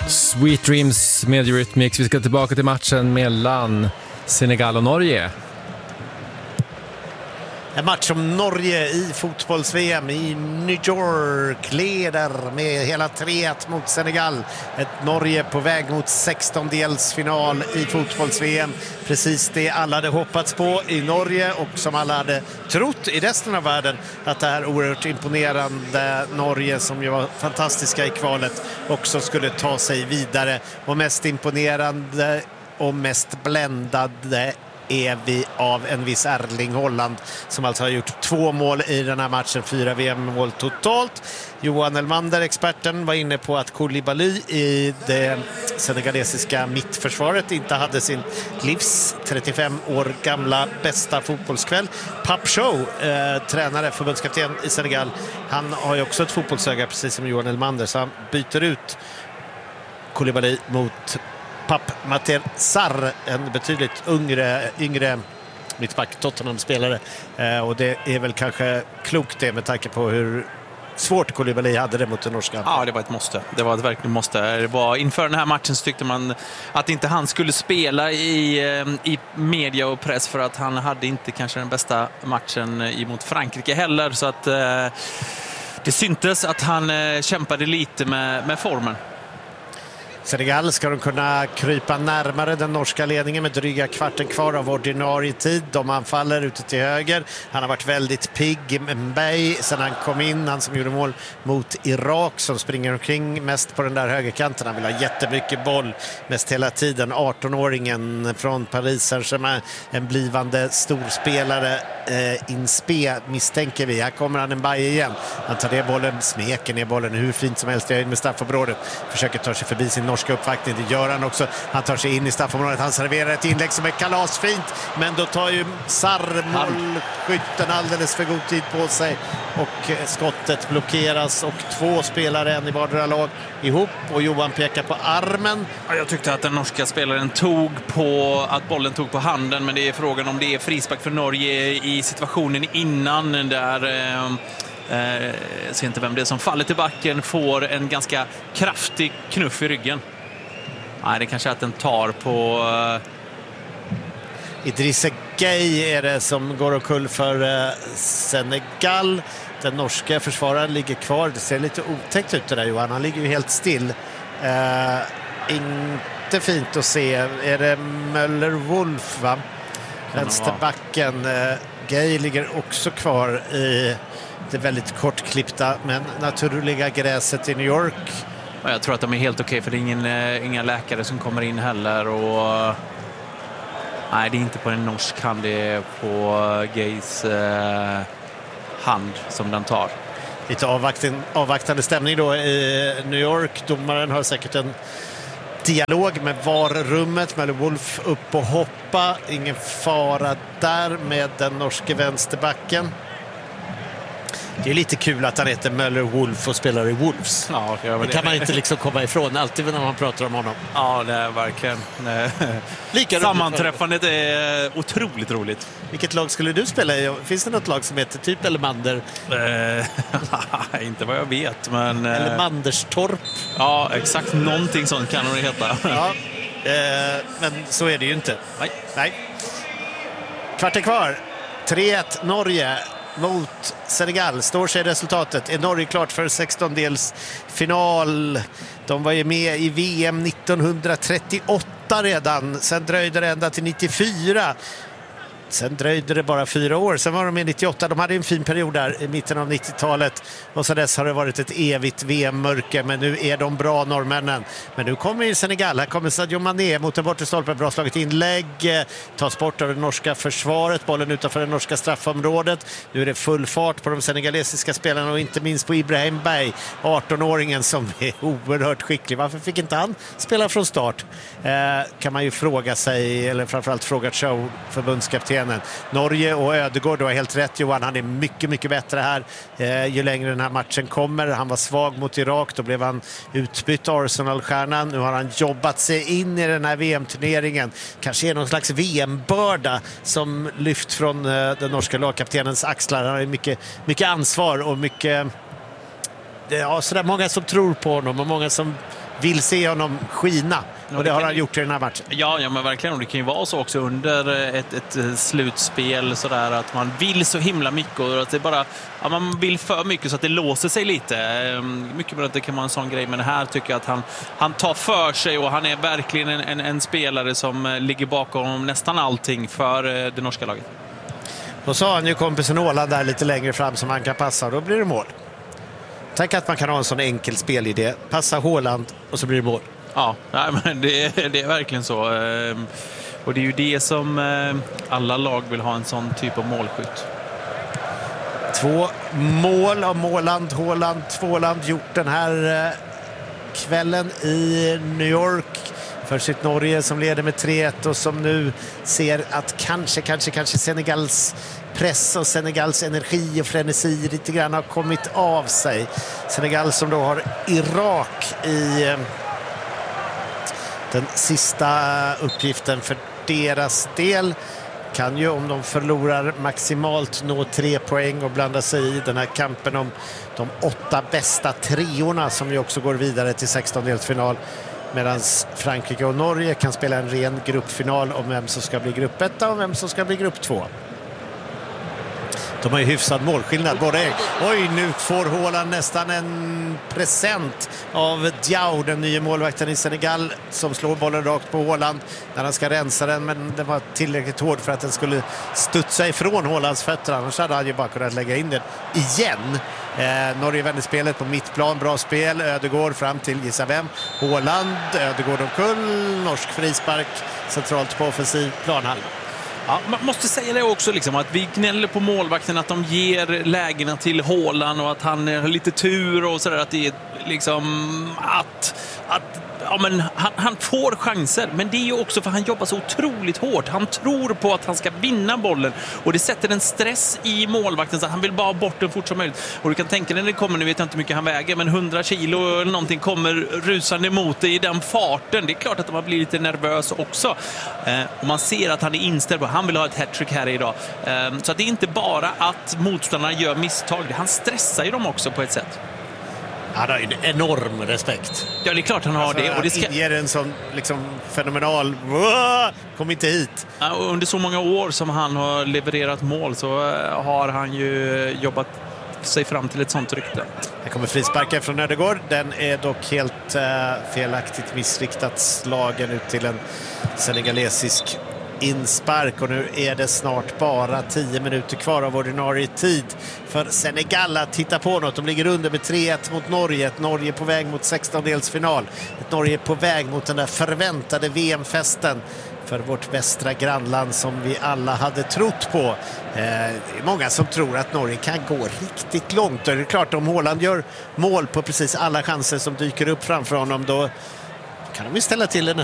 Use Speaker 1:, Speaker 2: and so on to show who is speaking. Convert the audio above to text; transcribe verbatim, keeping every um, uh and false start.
Speaker 1: Sweet Dreams med Eurythmics. Vi ska tillbaka till matchen mellan Senegal och Norge.
Speaker 2: En match som Norge i fotbolls-V M i New York leder med hela tre ett mot Senegal. Ett Norge på väg mot sextondelsfinal i fotbolls-V M. Precis det alla hade hoppats på i Norge och som alla hade trott i resten av världen, att det här oerhört imponerande Norge, som ju var fantastiska i kvalet, också skulle ta sig vidare. Och mest imponerande och mest bländade är vi av en viss Erling Haaland, som alltså har gjort två mål i den här matchen, fyra V M-mål totalt. Johan Elmander, experten, var inne på att Koulibaly i det senegalesiska mittförsvaret inte hade sin livs trettiofem år gamla bästa fotbollskväll. Pape Thiaw, eh, tränare, förbundskapten i Senegal, han har ju också ett fotbollsöga precis som Johan Elmander, så han byter ut Koulibaly mot Pape Matar Sarr, en betydligt yngre, yngre mittback, Tottenham-spelare. Eh, och det är väl kanske klokt det, med tanke på hur svårt Koulibaly hade det mot den norska.
Speaker 3: Ja, det var ett måste. Det var ett verkligen måste. Det var, inför den här matchen så tyckte man att inte han skulle spela i, i media och press, för att han hade inte kanske den bästa matchen emot Frankrike heller. Så att eh, det syntes att han eh, kämpade lite med, med formen.
Speaker 2: Senegal ska de kunna krypa närmare den norska ledningen med dryga kvarten kvar av ordinarie tid. De anfaller ute till höger. Han har varit väldigt pigg, Mbaye, sen han kom in, han som gjorde mål mot Irak, som springer omkring mest på den där högerkanten. Han vill ha jättemycket boll mest hela tiden. arton-åringen från Paris Saint-Germain, en blivande storspelare, eh, inspe misstänker vi. Här kommer han Mbaye igen. Han tar ner bollen, smeker ner bollen hur fint som helst med straffområdet. Försöker ta sig förbi sin norska uppvaktning, det gör han också. Han tar sig in i straffområdet, han serverar ett inlägg som är kalasfint, men då tar ju Sarr, målskytten, alldeles för god tid på sig och skottet blockeras och två spelare, en i vardera lag, ihop, och Johan pekar på armen.
Speaker 3: Jag tyckte att den norska spelaren tog på, att bollen tog på handen, men det är frågan om det är frispark för Norge i situationen innan där eh, eh, ser inte vem det är som faller till backen, får en ganska kraftig knuff i ryggen. Nej, det kanske är att den tar på uh...
Speaker 2: Idrissa Gueye är det som går omkull för uh, Senegal. Den norska försvararen ligger kvar. Det ser lite otäckt ut det där, Johan. Han ligger ju helt still. Uh, inte fint att se. Är det Möller-Wolf, va? Vänsterbacken. Uh, Gueye ligger också kvar i det väldigt kortklippta men naturliga gräset i New York.
Speaker 3: Jag tror att de är helt okej, för det är ingen, inga läkare som kommer in heller. Och nej, det är inte på en norsk hand, det är på Gays eh, hand som den tar.
Speaker 2: Lite avvaktande, avvaktande stämning då i New York. Domaren har säkert en dialog med V A R-rummet. Med Wolf upp och hoppa. Ingen fara där med den norske vänsterbacken. Det är lite kul att han heter Möller-Wolf och spelar i Wolves.
Speaker 3: Ja, det,
Speaker 2: det kan man inte liksom komma ifrån alltid när man pratar om honom.
Speaker 3: Ja, det är verkligen. Lika Sammanträffandet är otroligt roligt.
Speaker 2: Vilket lag skulle du spela i? Finns det något lag som heter typ Elmander?
Speaker 3: Eh, inte vad jag vet, men...
Speaker 2: Eller Manderstorp.
Speaker 3: Ja, exakt. Någonting sånt kan det heta.
Speaker 2: Ja, eh, men så är det ju inte.
Speaker 3: Nej.
Speaker 2: Nej. Kvarten kvar. tre ett Norge mot Senegal. Står sig resultatet. Är Norge klart för sextondelsfinal? De var ju med i V M nittonhundratrettioåtta redan. Sen dröjde det ända till nittiofyra. Sen dröjde det bara fyra år. Sen var de med nittioåtta. De hade en fin period där i mitten av nittiotalet. Och så dess har det varit ett evigt V M-mörker. Men nu är de bra, norrmännen. Men nu kommer ju Senegal. Här kommer Sadio Mané mot en bortre stolpe. Bra slaget inlägg. Tas bort av det norska försvaret. Bollen utanför det norska straffområdet. Nu är det full fart på de senegalesiska spelarna. Och inte minst på Ibrahim Bey, arton-åringen som är oerhört skicklig. Varför fick inte han spela från start? Eh, kan man ju fråga sig. Eller framförallt fråga Thiaw, förbundskapten. Norge och Ödegård, du har helt rätt, Johan, han är mycket mycket bättre här eh, ju längre den här matchen kommer. Han var svag mot Irak, då blev han utbytt Arsenal-stjärnan. Nu har han jobbat sig in i den här V M-turneringen. Kanske är någon slags V M-börda som lyft från eh, den norska lagkaptenens axlar. Han har mycket, mycket ansvar och mycket, ja, sådär många som tror på honom och många som vill se honom skina. Och det har han gjort i den här matchen.
Speaker 3: Ja, ja men verkligen. Och det kan ju vara så också under ett, ett slutspel sådär, att man vill så himla mycket och att det bara, ja, man vill för mycket så att det låser sig lite. Mycket det kan vara en sån grej, men här tycker jag att han, han tar för sig och han är verkligen en, en, en spelare som ligger bakom nästan allting för det norska laget.
Speaker 2: Och så har han ju kompisen Åland där lite längre fram som han kan passa och då blir det mål. Tänk att man kan ha en sån enkel spelidé. Passa Håland och så blir det mål.
Speaker 3: Ja, nej, men det, det är verkligen så. Och det är ju det som alla lag vill ha, en sån typ av målskytt.
Speaker 2: Två mål av Måland, Håland, Tvåland gjort den här kvällen i New York för sitt Norge som leder med tre ett och som nu ser att kanske, kanske, kanske Senegals press och Senegals energi och frenesi lite grann har kommit av sig. Senegal som då har Irak i den sista uppgiften för deras del, kan ju om de förlorar maximalt nå tre poäng och blanda sig i den här kampen om de åtta bästa treorna som ju också går vidare till sextondelsfinal, medan Frankrike och Norge kan spela en ren gruppfinal om vem som ska bli grupp ett och vem som ska bli grupp två. De har ju hyfsad målskillnad. Både, oj, nu får Håland nästan en present av Diaw, den nya målvakten i Senegal, som slår bollen rakt på Håland när han ska rensa den, men den var tillräckligt hård för att den skulle studsa ifrån Hålands fötter. Annars hade han ju bara kunnat lägga in den igen. Eh, Norge vänder spelet på mittplan, bra spel. Ödegård fram till gissa vem. Håland, Ödegård omkull, norsk frispark centralt på offensiv planhalva.
Speaker 3: Ja, man måste säga det också, liksom, att vi gnäller på målvakten att de ger lägena till Håland och att han har lite tur och sådär, att det är liksom att, att ja, men han, han får chanser, men det är ju också för han jobbar så otroligt hårt. Han tror på att han ska vinna bollen och det sätter en stress i målvakten så att han vill bara ha bort den fort som möjligt. Och du kan tänka när det kommer, nu vet jag inte hur mycket han väger, men hundra kilo eller någonting kommer rusande emot det i den farten. Det är klart att man blir lite nervös också. Eh, och man ser att han är inställd på att han vill ha ett hattrick här idag. Eh, så att det är inte bara att motståndarna gör misstag, han stressar ju dem också på ett sätt.
Speaker 2: Han har ju en enorm respekt.
Speaker 3: Ja, det är klart han har
Speaker 2: alltså,
Speaker 3: det. Och det ska...
Speaker 2: inger en sån liksom fenomenal... Kom inte hit.
Speaker 3: Ja, under så många år som han har levererat mål så har han ju jobbat sig fram till ett sånt rykte.
Speaker 2: Här kommer frisparken från Ödegård. Den är dock helt uh, felaktigt missriktat, slagen ut till en senegalesisk inspark, och nu är det snart bara tio minuter kvar av ordinarie tid för Senegal att titta på något. De ligger under med tre ett mot Norge. Ett Norge på väg mot sextondelsfinal. Ett Norge på väg mot den där förväntade V M-festen för vårt västra grannland som vi alla hade trott på. Eh, det är många som tror att Norge kan gå riktigt långt. Och det är klart, om Håland gör mål på precis alla chanser som dyker upp framför honom, då kan de ju ställa till en